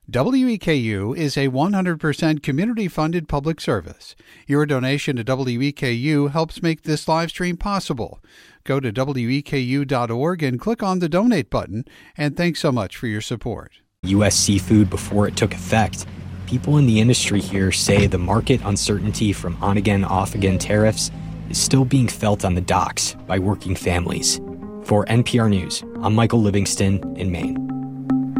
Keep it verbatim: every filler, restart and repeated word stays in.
W E K U is a one hundred percent community-funded public service. Your donation to W E K U helps make this live stream possible. Go to W E K U dot org and click on the donate button, and thanks so much for your support. U S seafood before it took effect. People in the industry here say the market uncertainty from on-again, off-again tariffs is still being felt on the docks by working families. For N P R News, I'm Michael Livingston in Maine.